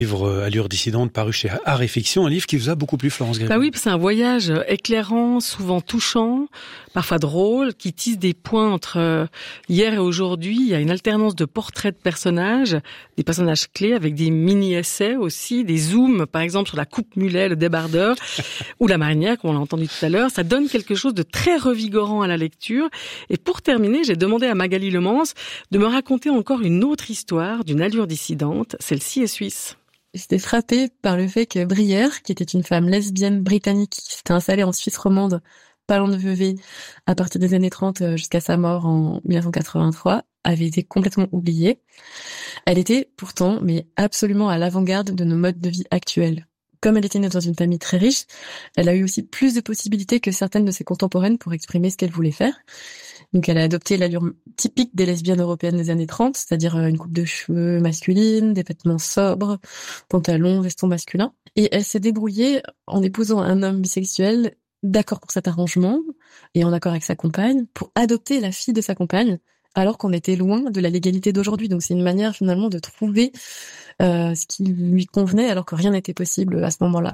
livre Allure dissidente paru chez Art et Fiction, un livre qui vous a beaucoup plu, Florence Grégory. Bah oui, c'est un voyage éclairant, souvent touchant, parfois drôle, qui tisse des points entre hier et aujourd'hui. Il y a une alternance de portraits de personnages, des personnages clés avec des mini-essais aussi, des zooms, par exemple sur la coupe mulet, le débardeur, ou la marinière, comme on l'a entendu tout à l'heure. Ça donne quelque chose de très revigorant à la lecture. Et pour terminer, j'ai demandé à Magali Lemans de me raconter encore une autre histoire d'une allure dissidente. Celle-ci est suisse. J'étais frappée par le fait que Brière, qui était une femme lesbienne britannique qui s'était installée en Suisse romande, pas loin de Vevey, à partir des années 30 jusqu'à sa mort en 1983, avait été complètement oubliée. Elle était pourtant, mais absolument à l'avant-garde de nos modes de vie actuels. Comme elle était née dans une famille très riche, elle a eu aussi plus de possibilités que certaines de ses contemporaines pour exprimer ce qu'elle voulait faire. Donc elle a adopté l'allure typique des lesbiennes européennes des années 30, c'est-à-dire une coupe de cheveux masculine, des vêtements sobres, pantalons, vestons masculins. Et elle s'est débrouillée en épousant un homme bisexuel, d'accord pour cet arrangement, et en accord avec sa compagne, pour adopter la fille de sa compagne, alors qu'on était loin de la légalité d'aujourd'hui. Donc c'est une manière finalement de trouver ce qui lui convenait, alors que rien n'était possible à ce moment-là.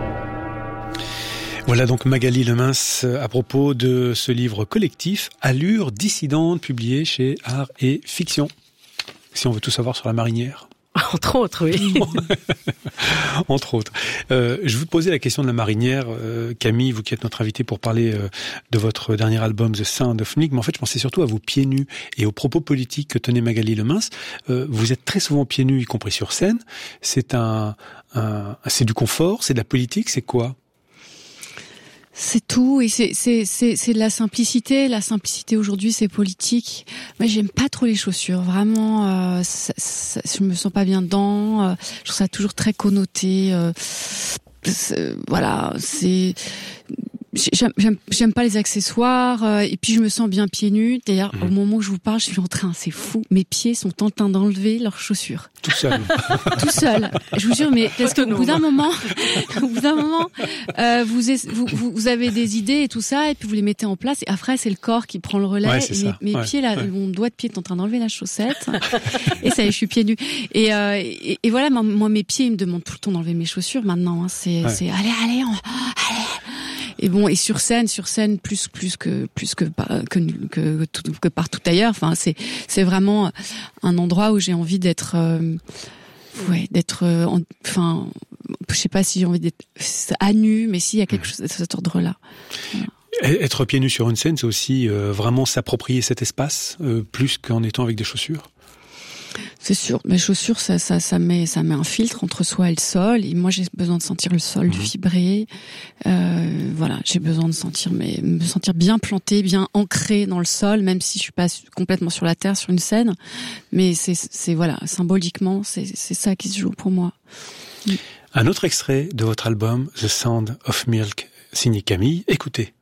Voilà donc Magali Lemans à propos de ce livre collectif Allure dissidente publié chez Art et Fiction. Si on veut tout savoir sur la marinière. Entre autres, oui. Entre autres. Je vous posais la question de la marinière, Camille, vous qui êtes notre invitée pour parler de votre dernier album The Sound of Milk, mais en fait je pensais surtout à vos pieds nus et aux propos politiques que tenait Magali Lemans. Vous êtes très souvent pieds nus, y compris sur scène. C'est c'est du confort, c'est de la politique, c'est quoi ? C'est tout, et c'est de la simplicité. La simplicité aujourd'hui, c'est politique. Moi, j'aime pas trop les chaussures. Vraiment, je me sens pas bien dedans. Je trouve ça toujours très connoté. Voilà, c'est. J'aime pas les accessoires, et puis je me sens bien pieds nus. D'ailleurs, au moment où je vous parle, je suis en train, c'est fou, mes pieds sont en train d'enlever leurs chaussures. Tout seul. Tout seul. Je vous jure, mais parce que au bout d'un moment, vous avez des idées et tout ça, et puis vous les mettez en place, et après c'est le corps qui prend le relais. Ouais, c'est ça. Mes pieds là, mon doigt de pied est en train d'enlever la chaussette, et ça y est, je suis pieds nus. Et voilà, moi mes pieds ils me demandent tout le temps d'enlever mes chaussures maintenant. Hein. C'est allez. Et bon, et sur scène plus que partout ailleurs. Enfin, c'est vraiment un endroit où j'ai envie d'être, enfin, je sais pas si j'ai envie d'être à nu, mais s'il y a quelque chose de cet ordre-là. Voilà. Être pieds nus sur une scène, c'est aussi vraiment s'approprier cet espace, plus qu'en étant avec des chaussures. C'est sûr, mes chaussures, ça met un filtre entre soi et le sol. Et moi, j'ai besoin de sentir le sol vibrer. Voilà, j'ai besoin de me sentir bien plantée, bien ancrée dans le sol, même si je suis pas complètement sur la terre, sur une scène. Mais c'est voilà, symboliquement, c'est ça qui se joue pour moi. Un autre extrait de votre album, The Sound of Milk, signé Camille. Écoutez.